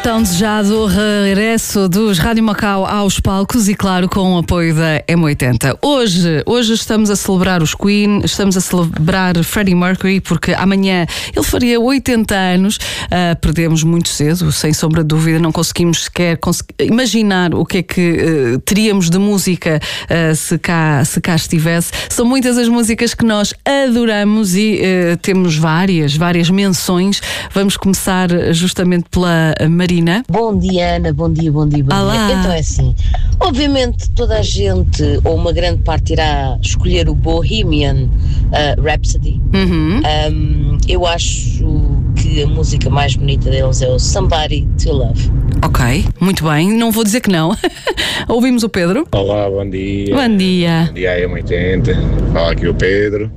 Então, desejado regresso dos Rádio Macau aos palcos e, claro, com o apoio da M80. Hoje estamos a celebrar os Queen, estamos a celebrar Freddie Mercury, porque amanhã ele faria 80 anos. Perdemos muito cedo, sem sombra de dúvida, não conseguimos sequer imaginar o que é que teríamos de música se cá estivesse. São muitas as músicas que nós adoramos e temos várias menções. Vamos começar justamente pela Marina. Bom dia, Ana, bom dia. Olá. Então é assim, obviamente toda a gente, ou uma grande parte, irá escolher o Bohemian Rhapsody. Eu acho que a música mais bonita deles é o Somebody to Love. Ok, muito bem, não vou dizer que não. Ouvimos o Pedro. Olá, bom dia. Bom dia. Bom dia, M80. Fala aqui o Pedro.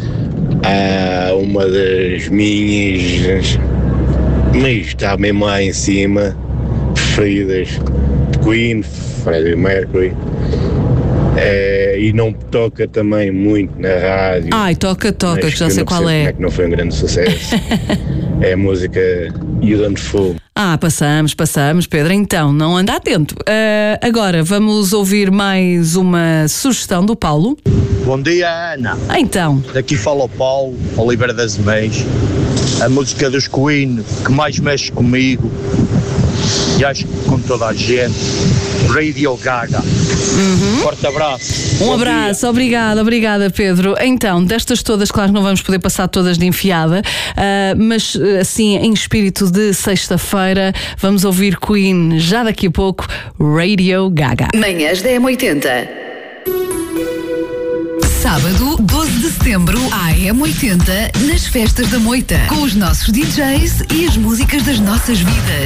Uma das minhas, mas está mesmo lá em cima, preferidas de Queen, Freddie Mercury. E não toca também muito na rádio. Ai, toca, que já sei qual é. Como é que não foi um grande sucesso. É a música You Don't Fool. Passamos, Pedro, então não anda atento. Agora vamos ouvir mais uma sugestão do Paulo. Bom dia, Ana. Então. Daqui fala o Paulo, Oliveira das Mães. A música dos Queen que mais mexe comigo, e acho que com toda a gente, Radio Gaga. Forte abraço. Um abraço, obrigada Pedro. Então, destas todas, claro que não vamos poder passar todas de enfiada, mas assim, em espírito de sexta-feira, vamos ouvir Queen já daqui a pouco, Radio Gaga. Manhãs da M80. Sábado, 12 de setembro, à M80, nas Festas da Moita, com os nossos DJs e as músicas das nossas vidas.